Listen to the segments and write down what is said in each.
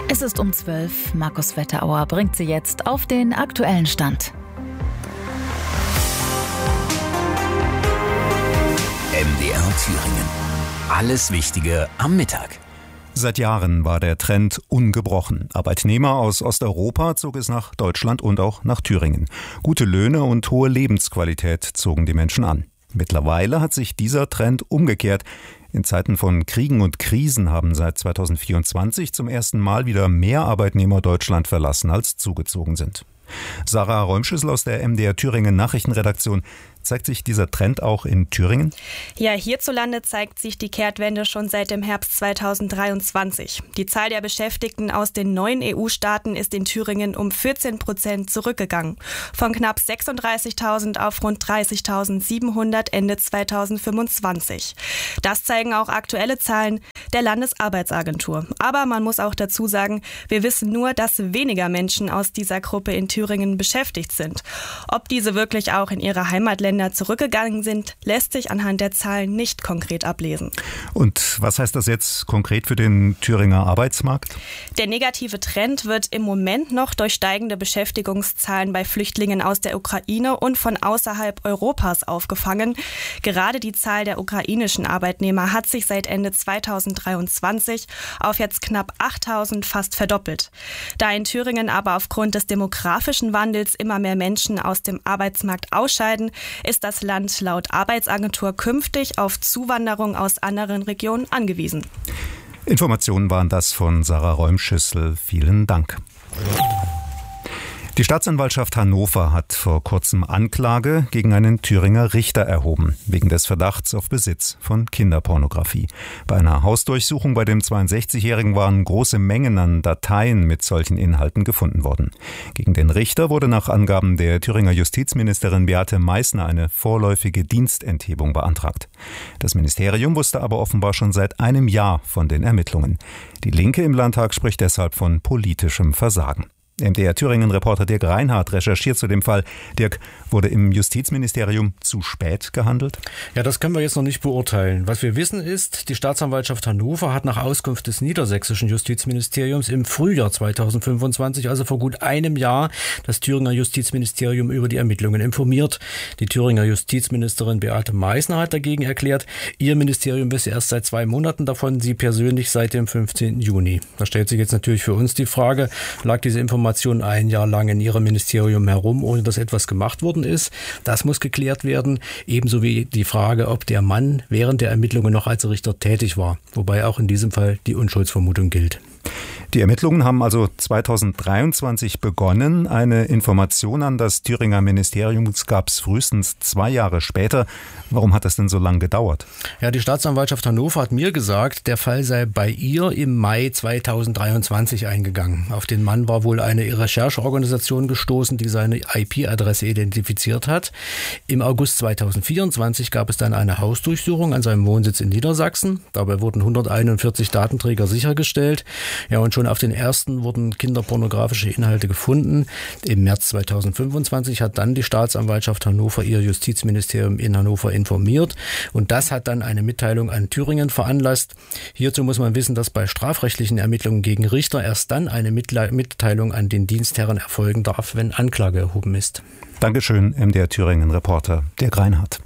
Es ist um 12. Markus Wetterauer bringt Sie jetzt auf den aktuellen Stand. MDR Thüringen. Alles Wichtige am Mittag. Seit Jahren war der Trend ungebrochen. Arbeitnehmer aus Osteuropa zog es nach Deutschland und auch nach Thüringen. Gute Löhne und hohe Lebensqualität zogen die Menschen an. Mittlerweile hat sich dieser Trend umgekehrt. In Zeiten von Kriegen und Krisen haben seit 2024 zum ersten Mal wieder mehr Arbeitnehmer Deutschland verlassen, als zugezogen sind. Sarah Räumschüssel aus der MDR Thüringen Nachrichtenredaktion. Zeigt sich dieser Trend auch in Thüringen? Ja, hierzulande zeigt sich die Kehrtwende schon seit dem Herbst 2023. Die Zahl der Beschäftigten aus den neuen EU-Staaten ist in Thüringen um 14% zurückgegangen. Von knapp 36.000 auf rund 30.700 Ende 2025. Das zeigen auch aktuelle Zahlen der Landesarbeitsagentur. Aber man muss auch dazu sagen, wir wissen nur, dass weniger Menschen aus dieser Gruppe in Thüringen beschäftigt sind. Ob diese wirklich auch in ihre Heimatländer zurückgegangen sind, lässt sich anhand der Zahlen nicht konkret ablesen. Und was heißt das jetzt konkret für den Thüringer Arbeitsmarkt? Der negative Trend wird im Moment noch durch steigende Beschäftigungszahlen bei Flüchtlingen aus der Ukraine und von außerhalb Europas aufgefangen. Gerade die Zahl der ukrainischen Arbeitnehmer hat sich seit Ende 2023 auf jetzt knapp 8.000 fast verdoppelt. Da in Thüringen aber aufgrund des demografischen Wandels immer mehr Menschen aus dem Arbeitsmarkt ausscheiden, ist das Land laut Arbeitsagentur künftig auf Zuwanderung aus anderen Regionen angewiesen. Informationen waren das von Sarah Räumschüssel. Vielen Dank. Die Staatsanwaltschaft Hannover hat vor kurzem Anklage gegen einen Thüringer Richter erhoben, wegen des Verdachts auf Besitz von Kinderpornografie. Bei einer Hausdurchsuchung bei dem 62-Jährigen waren große Mengen an Dateien mit solchen Inhalten gefunden worden. Gegen den Richter wurde nach Angaben der Thüringer Justizministerin Beate Meißner eine vorläufige Dienstenthebung beantragt. Das Ministerium wusste aber offenbar schon seit einem Jahr von den Ermittlungen. Die Linke im Landtag spricht deshalb von politischem Versagen. MDR Thüringen-Reporter Dirk Reinhardt recherchiert zu dem Fall. Dirk, wurde im Justizministerium zu spät gehandelt? Ja, das können wir jetzt noch nicht beurteilen. Was wir wissen ist, die Staatsanwaltschaft Hannover hat nach Auskunft des niedersächsischen Justizministeriums im Frühjahr 2025, also vor gut einem Jahr, das Thüringer Justizministerium über die Ermittlungen informiert. Die Thüringer Justizministerin Beate Meißner hat dagegen erklärt, ihr Ministerium wisse erst seit 2 Monaten davon, sie persönlich seit dem 15. Juni. Da stellt sich jetzt natürlich für uns die Frage, lag diese Information ein Jahr lang in ihrem Ministerium herum, ohne dass etwas gemacht worden ist? Das muss geklärt werden, ebenso wie die Frage, ob der Mann während der Ermittlungen noch als Richter tätig war, wobei auch in diesem Fall die Unschuldsvermutung gilt. Die Ermittlungen haben also 2023 begonnen. Eine Information an das Thüringer Ministerium gab es frühestens 2 Jahre später. Warum hat das denn so lange gedauert? Ja, die Staatsanwaltschaft Hannover hat mir gesagt, der Fall sei bei ihr im Mai 2023 eingegangen. Auf den Mann war wohl eine Rechercheorganisation gestoßen, die seine IP-Adresse identifiziert hat. Im August 2024 gab es dann eine Hausdurchsuchung an seinem Wohnsitz in Niedersachsen. Dabei wurden 141 Datenträger sichergestellt. Ja, und schon auf den ersten wurden kinderpornografische Inhalte gefunden. Im März 2025 hat dann die Staatsanwaltschaft Hannover ihr Justizministerium in Hannover informiert. Und das hat dann eine Mitteilung an Thüringen veranlasst. Hierzu muss man wissen, dass bei strafrechtlichen Ermittlungen gegen Richter erst dann eine Mitteilung an den Dienstherren erfolgen darf, wenn Anklage erhoben ist. Dankeschön, MDR Thüringen-Reporter Dirk Reinhardt.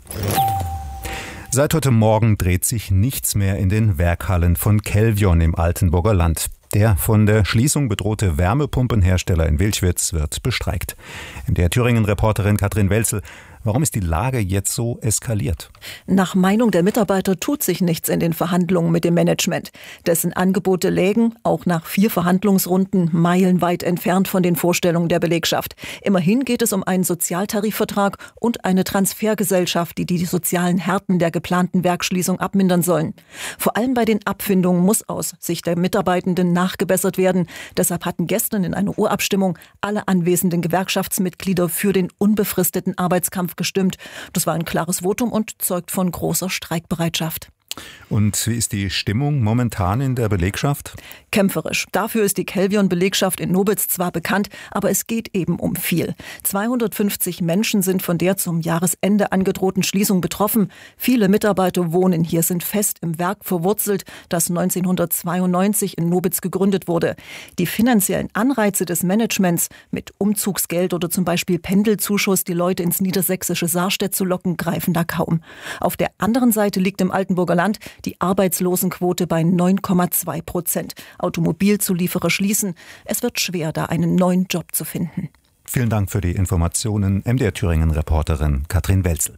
Seit heute Morgen dreht sich nichts mehr in den Werkhallen von Kelvion im Altenburger Land. Der von der Schließung bedrohte Wärmepumpenhersteller in Wilchwitz wird bestreikt. MDR Thüringen-Reporterin Katrin Welzel. Warum ist die Lage jetzt so eskaliert? Nach Meinung der Mitarbeiter tut sich nichts in den Verhandlungen mit dem Management. Dessen Angebote lägen, auch nach 4 Verhandlungsrunden, meilenweit entfernt von den Vorstellungen der Belegschaft. Immerhin geht es um einen Sozialtarifvertrag und eine Transfergesellschaft, die die sozialen Härten der geplanten Werksschließung abmindern sollen. Vor allem bei den Abfindungen muss aus Sicht der Mitarbeitenden nachgebessert werden. Deshalb hatten gestern in einer Urabstimmung alle anwesenden Gewerkschaftsmitglieder für den unbefristeten Arbeitskampf gestimmt. Das war ein klares Votum und zeugt von großer Streikbereitschaft. Und wie ist die Stimmung momentan in der Belegschaft? Kämpferisch. Dafür ist die Kelvion-Belegschaft in Nobitz zwar bekannt, aber es geht eben um viel. 250 Menschen sind von der zum Jahresende angedrohten Schließung betroffen. Viele Mitarbeiter wohnen hier, sind fest im Werk verwurzelt, das 1992 in Nobitz gegründet wurde. Die finanziellen Anreize des Managements, mit Umzugsgeld oder zum Beispiel Pendelzuschuss die Leute ins niedersächsische Sarstedt zu locken, greifen da kaum. Auf der anderen Seite liegt im Altenburger Land die Arbeitslosenquote bei 9,2%. Automobilzulieferer schließen. Es wird schwer, da einen neuen Job zu finden. Vielen Dank für die Informationen, MDR Thüringen-Reporterin Katrin Welzel.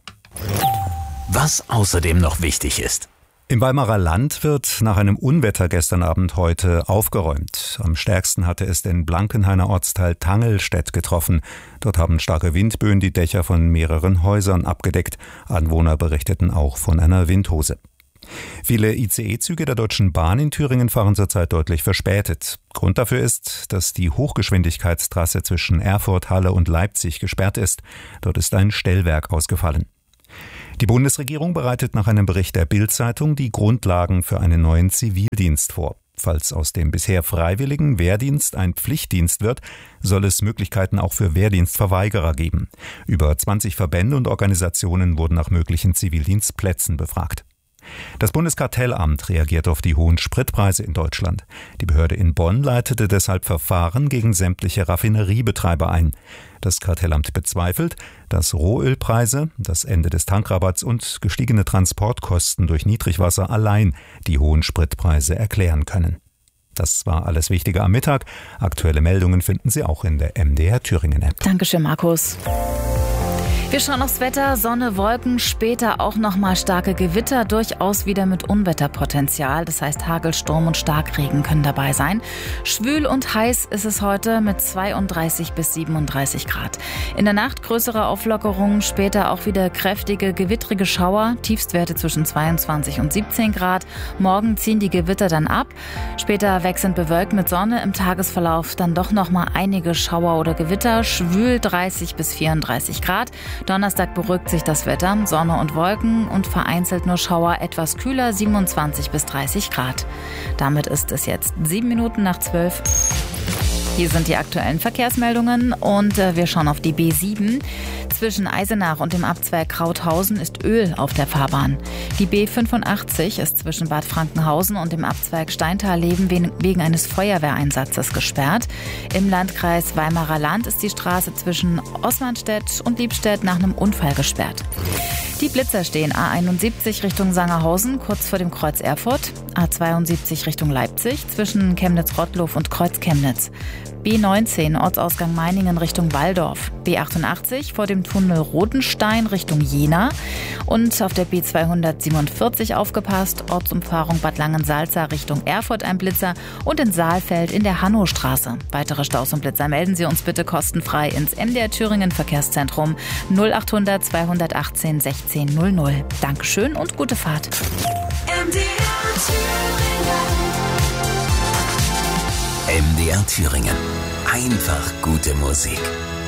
Was außerdem noch wichtig ist. Im Weimarer Land wird nach einem Unwetter gestern Abend heute aufgeräumt. Am stärksten hatte es den Blankenhainer Ortsteil Tangelstedt getroffen. Dort haben starke Windböen die Dächer von mehreren Häusern abgedeckt. Anwohner berichteten auch von einer Windhose. Viele ICE-Züge der Deutschen Bahn in Thüringen fahren zurzeit deutlich verspätet. Grund dafür ist, dass die Hochgeschwindigkeitstrasse zwischen Erfurt, Halle und Leipzig gesperrt ist. Dort ist ein Stellwerk ausgefallen. Die Bundesregierung bereitet nach einem Bericht der Bild-Zeitung die Grundlagen für einen neuen Zivildienst vor. Falls aus dem bisher freiwilligen Wehrdienst ein Pflichtdienst wird, soll es Möglichkeiten auch für Wehrdienstverweigerer geben. Über 20 Verbände und Organisationen wurden nach möglichen Zivildienstplätzen befragt. Das Bundeskartellamt reagiert auf die hohen Spritpreise in Deutschland. Die Behörde in Bonn leitete deshalb Verfahren gegen sämtliche Raffineriebetreiber ein. Das Kartellamt bezweifelt, dass Rohölpreise, das Ende des Tankrabatts und gestiegene Transportkosten durch Niedrigwasser allein die hohen Spritpreise erklären können. Das war alles Wichtige am Mittag. Aktuelle Meldungen finden Sie auch in der MDR Thüringen-App. Dankeschön, Markus. Wir schauen aufs Wetter, Sonne, Wolken, später auch nochmal starke Gewitter, durchaus wieder mit Unwetterpotenzial. Das heißt, Hagel, Sturm und Starkregen können dabei sein. Schwül und heiß ist es heute mit 32 bis 37 Grad. In der Nacht größere Auflockerungen, später auch wieder kräftige, gewittrige Schauer, Tiefstwerte zwischen 22 und 17 Grad. Morgen ziehen die Gewitter dann ab. Später wechselnd bewölkt mit Sonne, im Tagesverlauf dann doch nochmal einige Schauer oder Gewitter, schwül 30 bis 34 Grad. Donnerstag beruhigt sich das Wetter, Sonne und Wolken und vereinzelt nur Schauer, etwas kühler, 27 bis 30 Grad. Damit ist es jetzt 7 Minuten nach 12. Hier sind die aktuellen Verkehrsmeldungen und wir schauen auf die B7. Zwischen Eisenach und dem Abzweig Krauthausen ist Öl auf der Fahrbahn. Die B85 ist zwischen Bad Frankenhausen und dem Abzweig Steintal-Leben wegen eines Feuerwehreinsatzes gesperrt. Im Landkreis Weimarer Land ist die Straße zwischen Osmanstedt und Liebstedt nach einem Unfall gesperrt. Die Blitzer stehen A71 Richtung Sangerhausen, kurz vor dem Kreuz Erfurt, A72 Richtung Leipzig, zwischen Chemnitz-Rottlow und Kreuz Chemnitz. B19 Ortsausgang Meiningen Richtung Walldorf, B88 vor dem Tunnel Rodenstein Richtung Jena und auf der B247 aufgepasst, Ortsumfahrung Bad Langensalza Richtung Erfurt ein Blitzer und in Saalfeld in der Hannostraße. Weitere Staus und Blitzer melden Sie uns bitte kostenfrei ins MDR Thüringen Verkehrszentrum 0800 218 16 00. Dankeschön und gute Fahrt. MDR Thüringen. Einfach gute Musik.